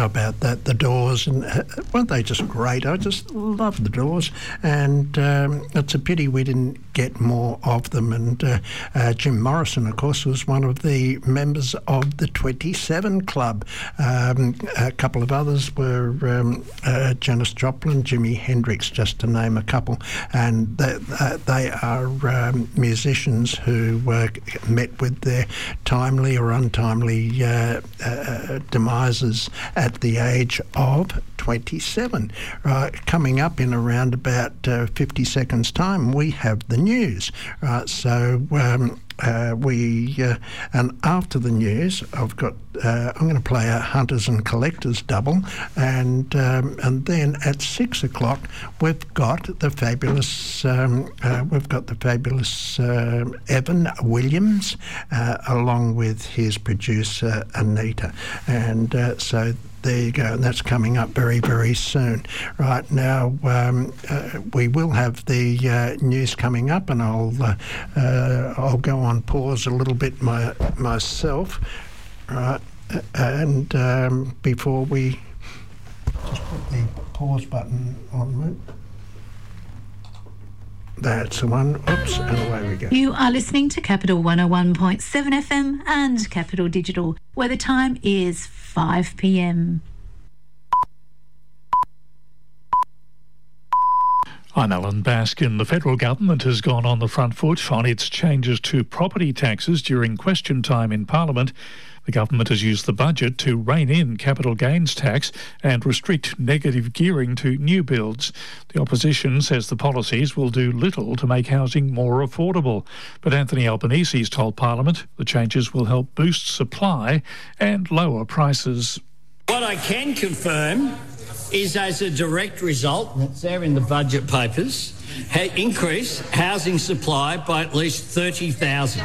know about that. The Doors, and weren't they just great? I just love the Doors, and it's a pity we didn't get more of them. And Jim Morrison, of course, was one of the members of the 27 Club. A couple of others were Janis Joplin, Jimi Hendrix, just to name a couple. And they are musicians who met with their timely or untimely demises at the age of 27. Coming up in around about 50 seconds' time, we have the news. And after the news, I'm going to play a Hunters and Collectors double, and then at 6 o'clock we've got the fabulous Evan Williams along with his producer Anita, and so. There you go, and that's coming up very, very soon. Right now, we will have the news coming up, and I'll go on pause a little bit myself, right? And before we just put the pause button on. That's the one. Oops, and away we go. You are listening to Capital 101.7 FM and Capital Digital, where the time is 5 p.m. I'm Alan Baskin. The federal government has gone on the front foot on its changes to property taxes during question time in Parliament. The government has used the budget to rein in capital gains tax and restrict negative gearing to new builds. The opposition says the policies will do little to make housing more affordable. But Anthony Albanese's told Parliament the changes will help boost supply and lower prices. What I can confirm is, as a direct result, that's there in the budget papers, increase housing supply by at least 30,000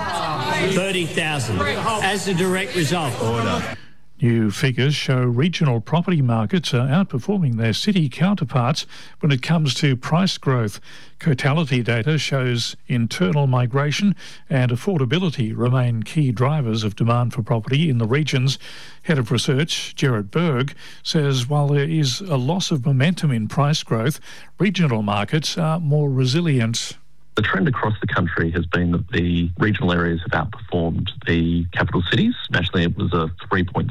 as a direct result. Order. New figures show regional property markets are outperforming their city counterparts when it comes to price growth. Cotality data shows internal migration and affordability remain key drivers of demand for property in the regions. Head of Research, Gerard Berg, says while there is a loss of momentum in price growth, regional markets are more resilient. The trend across the country has been that the regional areas have outperformed the capital cities. Nationally, it was a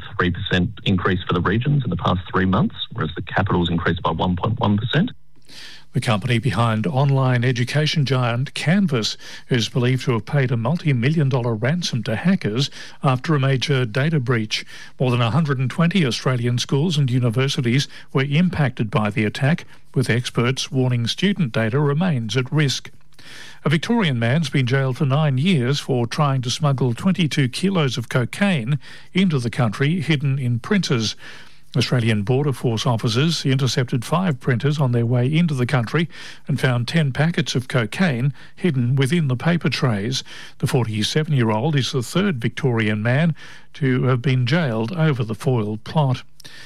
3.3% increase for the regions in the past 3 months, whereas the capitals increased by 1.1%. The company behind online education giant Canvas is believed to have paid a multi-million-dollar ransom to hackers after a major data breach. More than 120 Australian schools and universities were impacted by the attack, with experts warning student data remains at risk. A Victorian man's been jailed for 9 years for trying to smuggle 22 kilos of cocaine into the country hidden in printers. Australian Border Force officers intercepted 5 printers on their way into the country and found 10 packets of cocaine hidden within the paper trays. The 47-year-old is the third Victorian man to have been jailed over the foiled plot.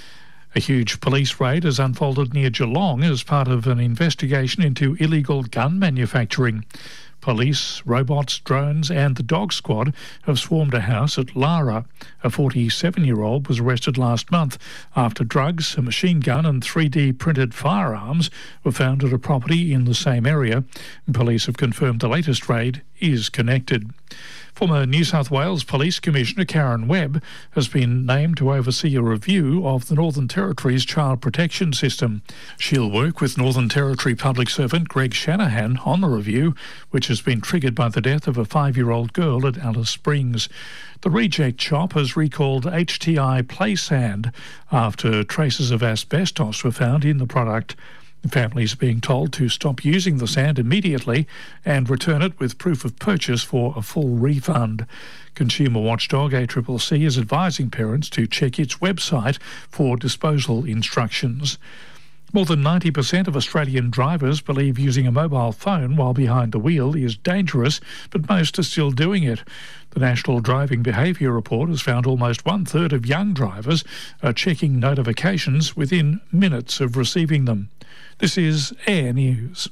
A huge police raid has unfolded near Geelong as part of an investigation into illegal gun manufacturing. Police, robots, drones and the dog squad have swarmed a house at Lara. A 47-year-old was arrested last month after drugs, a machine gun and 3D printed firearms were found at a property in the same area. Police have confirmed the latest raid is connected. Former New South Wales Police Commissioner Karen Webb has been named to oversee a review of the Northern Territory's child protection system. She'll work with Northern Territory Public Servant Greg Shanahan on the review, which has been triggered by the death of a 5-year-old girl at Alice Springs. The reject shop has recalled HTI Play Sand after traces of asbestos were found in the product. The families are being told to stop using the sand immediately and return it with proof of purchase for a full refund. Consumer watchdog ACCC is advising parents to check its website for disposal instructions. More than 90% of Australian drivers believe using a mobile phone while behind the wheel is dangerous, but most are still doing it. The National Driving Behaviour Report has found almost 1/3 of young drivers are checking notifications within minutes of receiving them. This is Air News.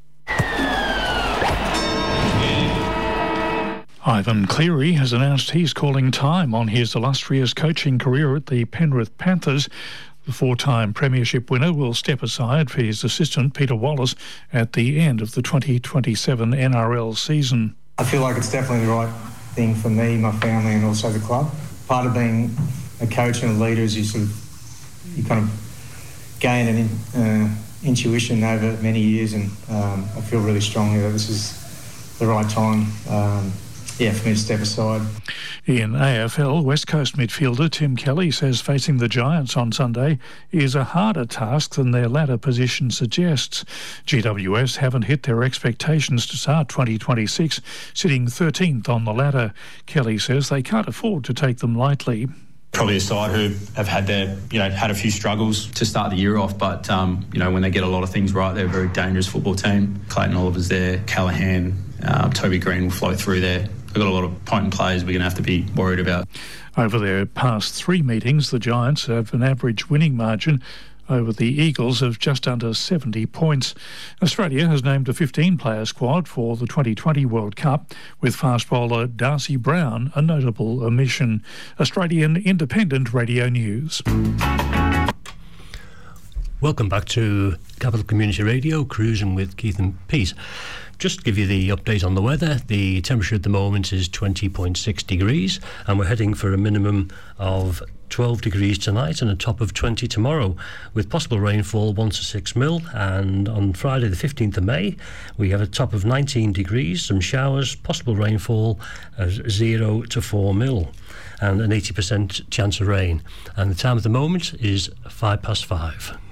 Ivan Cleary has announced he's calling time on his illustrious coaching career at the Penrith Panthers. The four-time premiership winner will step aside for his assistant Peter Wallace at the end of the 2027 NRL season. I feel like it's definitely the right thing for me, my family and also the club. Part of being a coach and a leader is you kind of gain an intuition over many years, and I feel really strongly that this is the right time for me to step aside. In AFL, West Coast midfielder Tim Kelly says facing the Giants on Sunday is a harder task than their ladder position suggests. GWS haven't hit their expectations to start 2026, sitting 13th on the ladder. Kelly says they can't afford to take them lightly. Probably a side who have had had a few struggles to start the year off, but when they get a lot of things right, they're a very dangerous football team. Clayton Oliver's there, Callaghan, Toby Green will flow through there. They've got a lot of potent players we're going to have to be worried about. Over their past three meetings, the Giants have an average winning margin over the Eagles of just under 70 points. Australia has named a 15-player squad for the 2020 World Cup, with fast bowler Darcy Brown a notable omission. Australian Independent Radio News. Welcome back to Capital Community Radio, cruising with Keith and Pete. Just to give you the update on the weather, the temperature at the moment is 20.6 degrees, and we're heading for a minimum of 12 degrees tonight and a top of 20 tomorrow, with possible rainfall 1 to 6 mil. And on Friday the 15th of May, we have a top of 19 degrees, some showers, possible rainfall of 0 to 4 mil, and an 80% chance of rain. And the time at the moment is 5 past 5.